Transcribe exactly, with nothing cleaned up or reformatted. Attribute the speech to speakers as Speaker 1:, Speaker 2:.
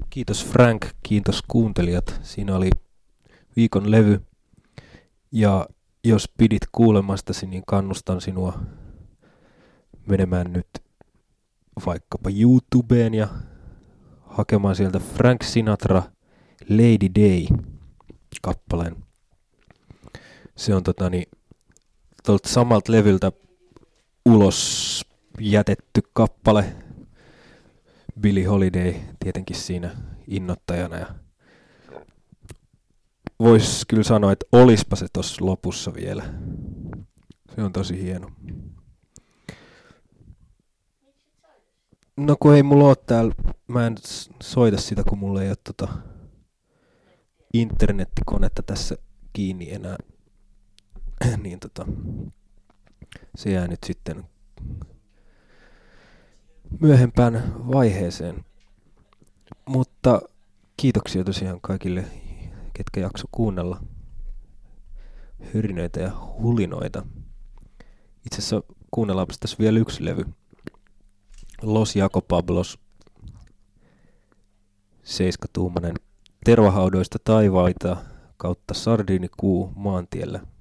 Speaker 1: Kiitos Frank, kiitos kuuntelijat. Siinä oli viikon levy. Ja jos pidit kuulemastasi, niin kannustan sinua menemään nyt vaikkapa YouTubeen ja hakemaan sieltä Frank Sinatra Lady Day-kappaleen. Se on totani, tuolta samalta levyltä ulos jätetty kappale. Billie Holiday tietenkin siinä innoittajana. Ja vois kyllä sanoa, että olispa se tossa lopussa vielä. Se on tosi hieno. No kun ei mulla oo täällä, mä en soita sitä, kun mulla ei oo tota internettikonetta tässä kiinni enää. niin tota, se jää nyt sitten myöhempään vaiheeseen. Mutta kiitoksia tosiaan kaikille, ketkä jakso kuunnella hyrinöitä ja hulinoita. Itse asiassa kuunnellaanpa tässä vielä yksi levy. Los Jacopablos, seiskatuumainen tervahaudoista taivaita kautta sardiinikuu maantiellä.